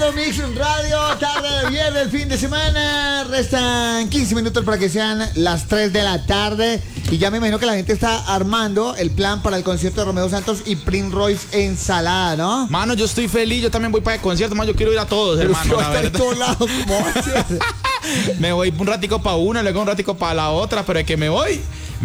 Solo Mix Radio, tarde de viernes, fin de semana. Restan 15 minutos para que sean las 3 de la tarde. Y ya me imagino que la gente está armando el plan para el concierto de Romeo Santos y Prince Royce Ensalada, ¿no? Mano, yo estoy feliz, yo también voy para el concierto, mano, yo quiero ir a todos, Pero hermano, usted va la a estar en verdad. todos lados, ¿cómo va a ser? Me voy un ratico para una, luego un ratico para la otra, pero es que me voy.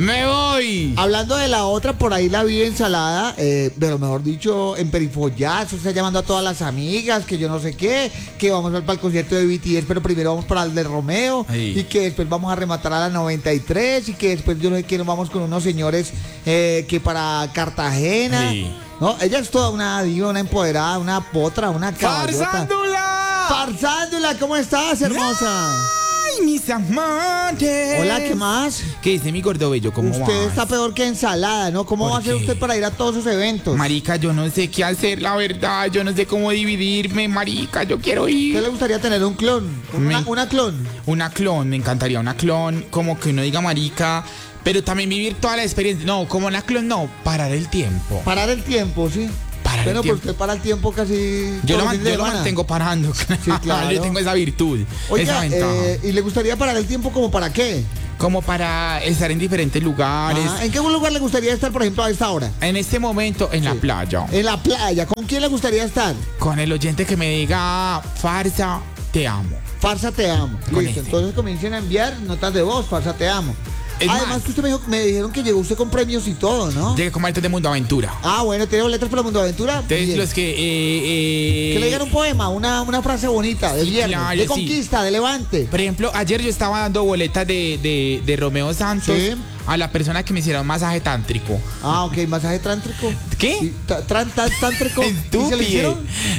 Hablando de la otra, por ahí la vi Ensalada, pero mejor dicho, en Perifollazo, está llamando a todas las amigas, que yo no sé qué, que vamos a ir para el concierto de BTS, pero primero vamos para el de Romeo, Ahí. y que después vamos a rematar a la 93, y que después yo no sé qué, nos vamos con unos señores que para Cartagena. Ahí. No, ella es toda una diva, una empoderada, una potra, una caballota. ¡Farsándula! ¡Farsándula! ¿Cómo estás, hermosa? ¡Ay, mis amantes! Hola, ¿qué más? ¿Qué dice mi gordo bello? ¿Cómo Usted vas? está peor que Ensalada, ¿no? ¿Cómo ¿Por va a hacer qué? usted para ir a todos esos eventos? Marica, yo no sé qué hacer, la verdad. Yo no sé cómo dividirme, marica. Yo quiero ¿Qué ir. le gustaría tener un clon? Una clon. Una clon, me encantaría una clon. Como que uno diga marica, pero también vivir toda la experiencia. No, como una clon, no. Parar el tiempo. Parar el tiempo, sí. Parar Bueno, el pues tiempo. usted para el tiempo casi. Yo todos lo, los fines de yo lo semana. mantengo parando. claro. Yo tengo esa virtud, esa Oiga, ventaja. ¿y le gustaría parar el tiempo como para qué? Como para estar en diferentes lugares. ¿En qué lugar le gustaría estar, por ejemplo, a esta hora? En este momento, en la playa. En la playa. ¿Con quién le gustaría estar? Con el oyente que me diga, Farsa, te amo. Farsa, te amo. Con Listo, este. entonces comiencen a enviar notas de voz. Farsa, te amo. Es Además más, que usted me dijeron que llegó usted con premios y todo, ¿no? llegué con maletas de Mundo Aventura. Bueno, ¿tiene boletas para el Mundo Aventura? Entonces, Bien. los que... Que le digan un poema, una frase bonita de Sí, viernes, claro, de sí. conquista, de levante. Por ejemplo, ayer yo estaba dando boletas de Romeo Santos Sí. a la persona que me hiciera un masaje tántrico. Ok, masaje trántrico. ¿Qué? Sí, tántrico. ¿Y se lo Estúpido. hicieron?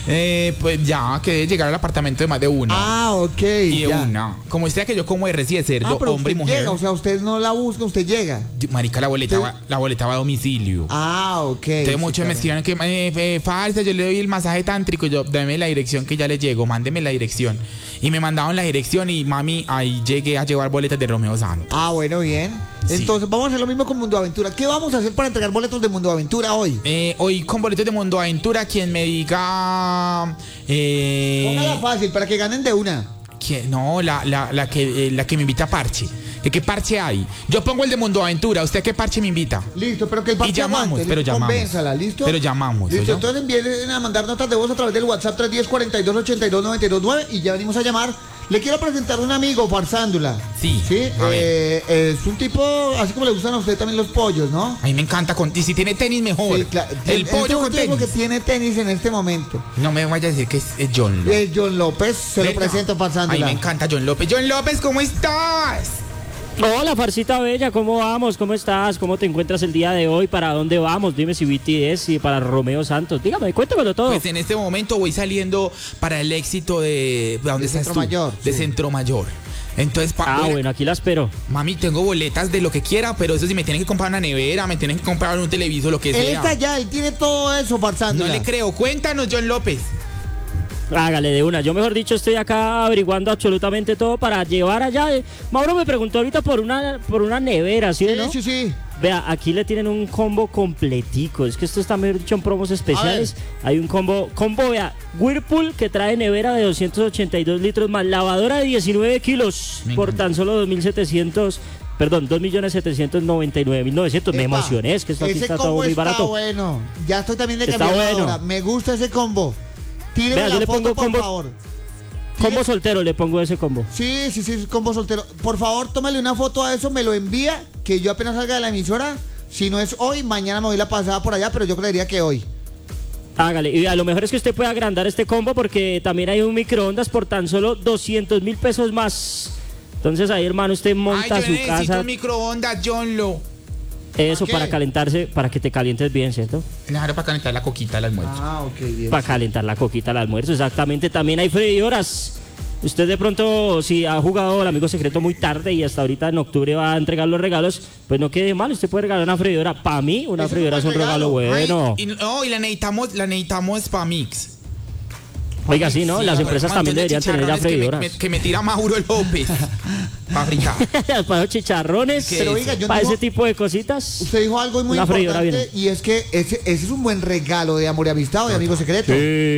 Pues ya, que debe llegar al apartamento de más de uno. Ok. y de ya. una. Como usted que yo como de recién de cerdo, Pero hombre y usted mujer. llega, o sea, usted no la busca, usted llega. Marica, la boleta, Usted- la boleta va a domicilio. Ok. Entonces sí, muchos me claro. escriben que falsa, yo le doy el masaje tántrico, yo dame la dirección que ya le llego, mándeme la dirección. Y me mandaron la dirección y mami, ahí llegué a llevar boletas de Romeo Santos. Bueno, bien. Sí. Entonces vamos a hacer lo mismo con Mundo Aventura. ¿Qué vamos a hacer para entregar boletos de Mundo Aventura hoy? Hoy con boletos de Mundo Aventura, quien me diga... Póngala fácil, para que ganen de una. No, la que me invita a Parche. ¿Qué parche hay? Yo pongo el de Mundo Aventura, ¿usted qué parche me invita? Listo, pero que el parche Y llamamos, aguante, pero llamamos. Convénzala, ¿listo? Pero llamamos, Listo, ¿oyó? entonces envíen a mandar notas de voz a través del WhatsApp 310-4282-929 y ya venimos a llamar. Le quiero presentar a un amigo, Farsándula. Sí, Sí, a ver. es un tipo, así como le gustan a usted también los pollos, ¿no? A mí me encanta, y si tiene tenis mejor. Sí, claro. El En pollo este con momento digo tenis. que tiene tenis en este momento. No me vaya a decir que es John López. John López, se lo ¿Verdad? presento, A mí Farsándula. me encanta John López. John López, ¿cómo estás? Hola, Farcita Bella, ¿cómo vamos? ¿Cómo estás? ¿Cómo te encuentras el día de hoy? ¿Para dónde vamos? Dime si BTS y para Romeo Santos. Dígame, cuéntamelo todo. Pues en este momento voy saliendo para el éxito de... ¿Dónde estás Centro tú? Mayor, De sí. Centro Mayor. Entonces, Bueno, aquí la espero. mami, tengo boletas de lo que quiera, pero eso sí me tienen que comprar una nevera, me tienen que comprar un televisor, lo que Él sea. está allá, él tiene todo eso, No Farsándula. le creo. Cuéntanos, John López. Hágale de una. Yo, mejor dicho, estoy acá averiguando absolutamente todo para llevar allá. Mauro me preguntó ahorita por una nevera, ¿sí o no? Sí. Vea, aquí le tienen un combo completico. Es que esto está, mejor dicho, en promos especiales. Hay un combo, vea, Whirlpool que trae nevera de 282 litros más lavadora de 19 kilos Me por encanta. tan solo 2.799.900. Me Epa, emocioné, es que esto aquí ese está todo combo muy está barato. bueno. Ya estoy también de Está cambiar bueno. ahora. Me gusta ese combo. Tíreme Vea, la yo le foto, pongo por combo- favor. Combo soltero le pongo ese combo. Sí, combo soltero. Por favor, tómale una foto a eso, me lo envía, que yo apenas salga de la emisora. Si no es hoy, mañana me voy la pasada por allá, pero yo creería que hoy. Hágale, y a lo mejor es que usted puede agrandar este combo porque también hay un microondas por tan solo 200.000 pesos más. Entonces ahí, hermano, usted monta Ay, yo su necesito casa. un microondas, John Lo. Eso ¿Para qué? para calentarse, para que te calientes bien, ¿cierto? Claro, para calentar la coquita al almuerzo. Ok, bien. Para calentar la coquita al almuerzo, exactamente. También hay freidoras. Usted de pronto, si ha jugado el amigo secreto muy tarde y hasta ahorita en octubre va a entregar los regalos, pues no quede mal, usted puede regalar una freidora. Para mí, una Es un freidora es un buen regalo regalo. bueno. Y la necesitamos para mix. Oiga, sí, ¿no? Las empresas Montón también de deberían tener ya chicharrones freidoras. que me tira Mauro López. Para fritar. Para los chicharrones, ¿Qué Pero es? oiga, yo para digo- ese tipo de cositas. Usted dijo algo muy Una freidora importante bien. y es que ese es un buen regalo de amor y amistad o de amigo secreto. Sí.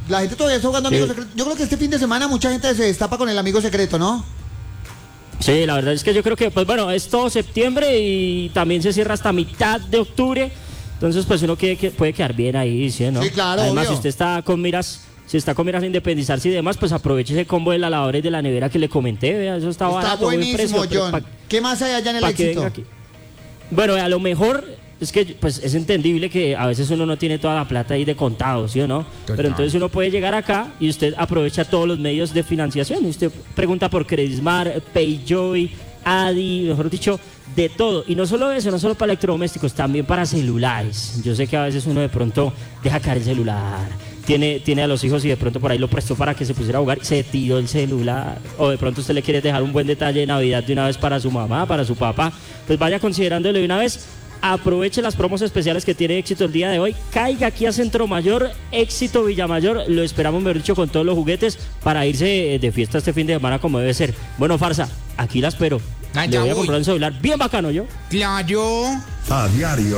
La gente todavía está jugando Amigo Secreto. Yo creo que este fin de semana mucha gente se destapa con el Amigo Secreto, ¿no? Sí, la verdad es que yo creo que, pues bueno, es todo septiembre y también se cierra hasta mitad de octubre. Entonces, pues uno puede quedar bien ahí, ¿sí, no? Sí, claro, Además, obvio. si usted está con miras... Si está con miras a independizarse y demás, pues aproveche ese combo de la lavadora y de la nevera que le comenté. Vea, eso está barato, buen buenísimo, precio. John. ¿Qué más hay allá en el que éxito? venga aquí. Bueno, a lo mejor es que pues es entendible que a veces uno no tiene toda la plata ahí de contado, ¿sí o no? Total. Pero entonces uno puede llegar acá y usted aprovecha todos los medios de financiación. Usted pregunta por Credismar, Payjoy, Adi, mejor dicho, de todo. Y no solo eso, no solo para electrodomésticos, también para celulares. Yo sé que a veces uno de pronto deja caer el celular. Tiene a los hijos y de pronto por ahí lo prestó para que se pusiera a jugar, se tiró el celular, o de pronto usted le quiere dejar un buen detalle de Navidad de una vez para su mamá, para su papá, pues vaya considerándolo de una vez, aproveche las promos especiales que tiene Éxito el día de hoy, caiga aquí a Centro Mayor, Éxito Villamayor, lo esperamos, mejor dicho, con todos los juguetes para irse de fiesta este fin de semana como debe ser. Bueno, Farsa, aquí la espero. Ah, Le ya voy a voy. comprar un celular bien bacano, yo. Claro. A diario,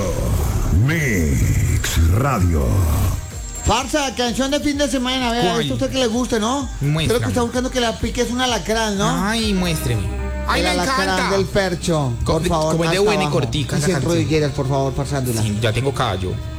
Mix Radio. Farsa, canción de fin de semana, vea, ¿Cuál? esto a usted que le guste, ¿no? Muéstrame. Creo que está buscando que la pique es un alacrán, ¿no? Ay, muéstreme. Ay, el me alacrán encanta. del percho, por favor. Como es de hasta buena y abajo. cortica Y esa sin canción. rodilleras, por favor, Farsándola. Sí, ya tengo callo.